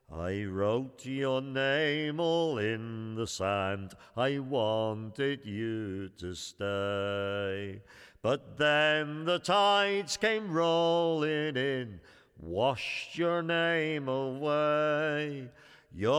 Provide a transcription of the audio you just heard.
I wrote your name all in the sand, I wanted you to stay. But then the tides came rolling in, washed your name away. Your